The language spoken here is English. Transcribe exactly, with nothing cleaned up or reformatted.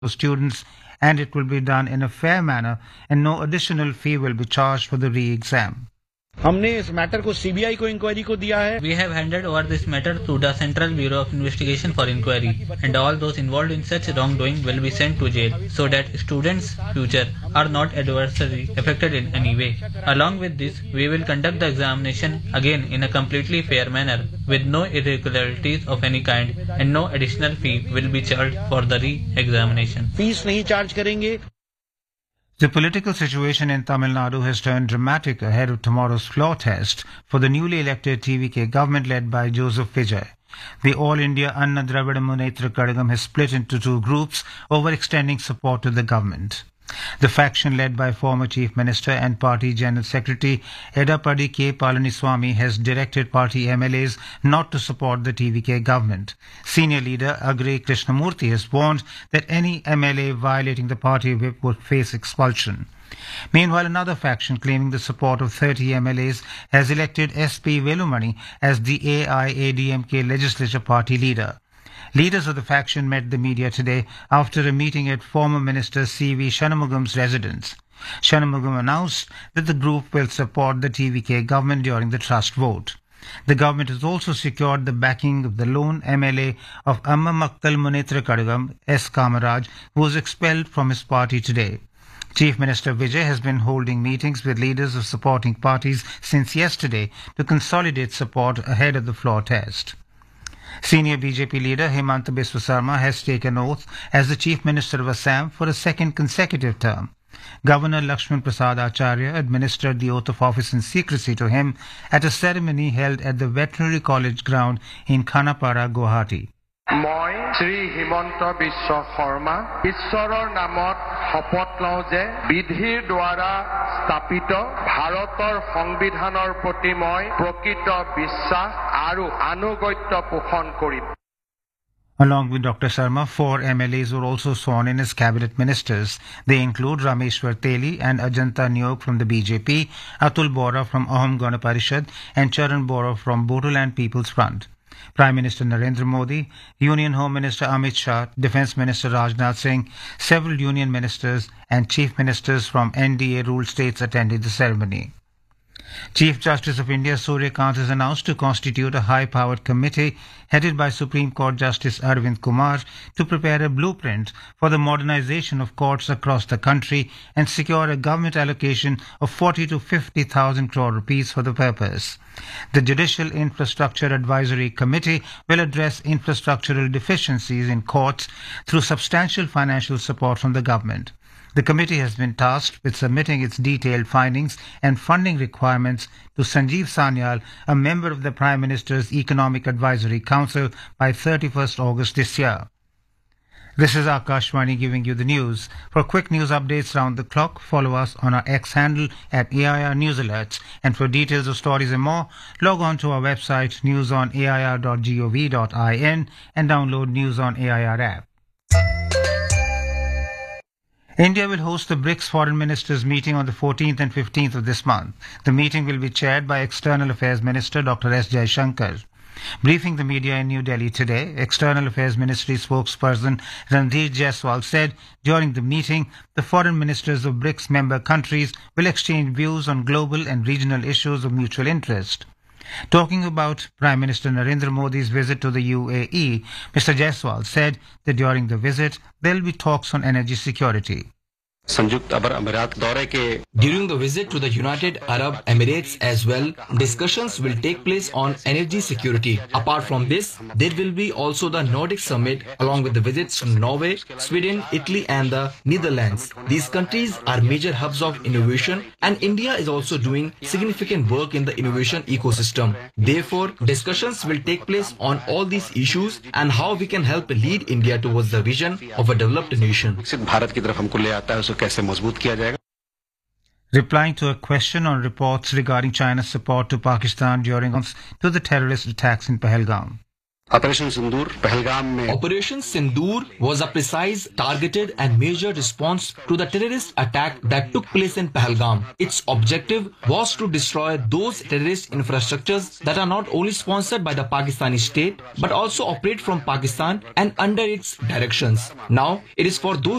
for students, and it will be done in a fair manner, and no additional fee will be charged for the re-exam. हमने इस matter को CBI को inquiry को दिया है. We have handed over this matter to the Central Bureau of Investigation for inquiry, and all those involved in such wrongdoing will be sent to jail, so that students' future are not adversely affected in any way. Along with this, we will conduct the examination again in a completely fair manner, with no irregularities of any kind, and no additional fee will be charged for the re-examination. Fees नहीं charge करेंगे. The political situation in Tamil Nadu has turned dramatic ahead of tomorrow's floor test for the newly elected T V K government led by Joseph Vijay. The All India Anna Dravida Munnetra Kazhagam has split into two groups over extending support to the government. The faction led by former Chief Minister and Party General Secretary Edapadi K. Palaniswamy has directed party M L As not to support the T V K government. Senior leader Agre Krishnamurthy has warned that any M L A violating the party whip would face expulsion. Meanwhile, another faction claiming the support of thirty M L As has elected S P Velumani as the A I A D M K legislature party leader. Leaders of the faction met the media today after a meeting at former Minister C V Shanmugam's residence. Shanmugam announced that the group will support the T V K government during the trust vote. The government has also secured the backing of the lone M L A of Amma Maktal Munnetra Kazhagam, S. Kamaraj, who was expelled from his party today. Chief Minister Vijay has been holding meetings with leaders of supporting parties since yesterday to consolidate support ahead of the floor test. Senior B J P leader Hemanta Biswa Sarma has taken oath as the Chief Minister of Assam for a second consecutive term. Governor Lakshman Prasad Acharya administered the oath of office in secrecy to him at a ceremony held at the Veterinary College ground in Khanapara, Guwahati. মই শ্ৰী হিমন্ত বিশ্ব শৰ্মা ঈশ্বৰৰ নামত শপত লওঁ যে বিধিৰ দ্বাৰা স্থাপিত ভাৰতৰ সংবিধানৰ প্ৰতি মই প্ৰকৃত বিশ্বাস আৰু আনুগত্য পোষণ কৰিম. Along with Doctor Sarma, four M L As were also sworn in as cabinet ministers. They include Rameshwar Teli and Ajanta Nyog from the B J P, Atul Bora from Ahom Gana Parishad, and Charan Bora from Bodoland People's Front. Prime Minister Narendra Modi, Union Home Minister Amit Shah, Defence Minister Rajnath Singh, several union ministers and chief ministers from N D A-ruled states attended the ceremony. Chief Justice of India Surya Kant has announced to constitute a high-powered committee headed by Supreme Court Justice Arvind Kumar to prepare a blueprint for the modernization of courts across the country and secure a government allocation of forty to fifty thousand crore rupees for the purpose. The Judicial Infrastructure Advisory Committee will address infrastructural deficiencies in courts through substantial financial support from the government. The committee has been tasked with submitting its detailed findings and funding requirements to Sanjeev Sanyal, a member of the Prime Minister's Economic Advisory Council, by thirty-first August this year. This is Akashvani giving you the news. For quick news updates round the clock, follow us on our X handle at A I R News Alerts. And for details of stories and more, log on to our website news on A I R dot gov dot in and download News on A I R app. India will host the BRICS Foreign Ministers meeting on the fourteenth and fifteenth of this month. The meeting will be chaired by External Affairs Minister Doctor S. Jaishankar. Briefing the media in New Delhi today, External Affairs Ministry spokesperson Randhir Jaiswal said during the meeting, the foreign ministers of BRICS member countries will exchange views on global and regional issues of mutual interest. Talking about Prime Minister Narendra Modi's visit to the U A E, Mister Jaiswal said that during the visit, there will be talks on energy security. During the visit to the United Arab Emirates as well, discussions will take place on energy security. Apart from this, there will be also the Nordic Summit along with the visits to Norway, Sweden, Italy and the Netherlands. These countries are major hubs of innovation and India is also doing significant work in the innovation ecosystem. Therefore, discussions will take place on all these issues and how we can help lead India towards the vision of a developed nation. Replying to a question on reports regarding China's support to Pakistan during to the terrorist attacks in Pahalgam. Operation सिंदूर पहलगाम में Operation Sindoor was a precise, targeted and measured response to the terrorist attack that took place in Pahalgam. Its objective was to destroy those terrorist infrastructures that are not only sponsored by the Pakistani state but also operate from Pakistan and under its directions. Now, it is for those